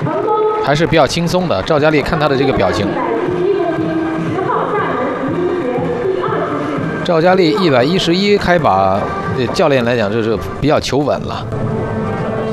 还是比较轻松的。赵佳丽看她的这个表情，赵佳丽111开把，对教练来讲就是比较求稳了。